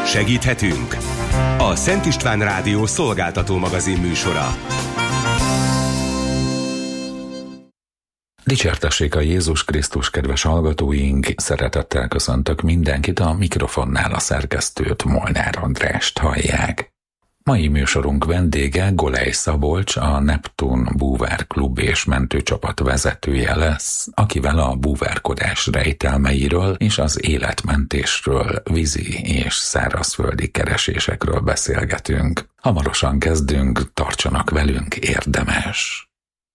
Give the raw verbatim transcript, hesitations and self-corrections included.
Segíthetünk. A Szent István Rádió szolgáltató magazin műsora. Dicsértessék a Jézus Krisztus, kedves hallgatóink! Szeretettel köszöntök mindenkit, a mikrofonnál a szerkesztőt, Molnár Andrást hallják. Mai műsorunk vendége Golej Szabolcs, a Neptun Búvár Klub és mentőcsapat vezetője lesz, akivel a búvárkodás rejtelmeiről és az életmentésről, vízi és szárazföldi keresésekről beszélgetünk. Hamarosan kezdünk, tartsanak velünk, érdemes!